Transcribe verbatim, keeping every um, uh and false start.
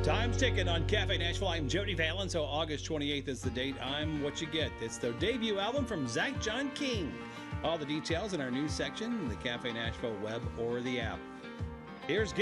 Time's ticking on Cafe Nashville. I'm Jody Fallon, so August twenty-eighth is the date. I'm What You Get. It's their debut album from Zach John King. All the details in our news section, the Cafe Nashville web or the app. Here's